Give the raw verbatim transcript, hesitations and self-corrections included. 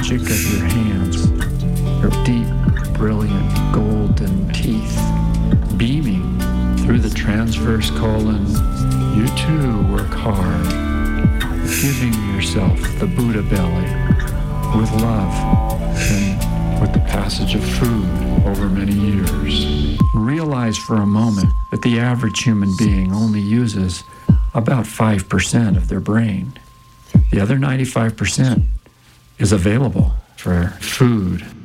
magic of your hands, your deep, brilliant golden teeth, beaming through the transverse colon, you too work hard, giving yourself the Buddha belly with love and with the passage of food over many years. Realize for a moment that the average human being only uses about five percent of their brain. The other ninety-five percent is available for food,